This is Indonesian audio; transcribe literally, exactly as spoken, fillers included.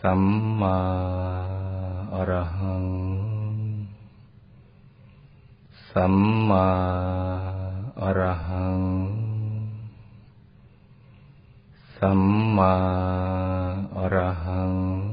สัมมาอรหังสัมมาอรหังสัมมาอรหัง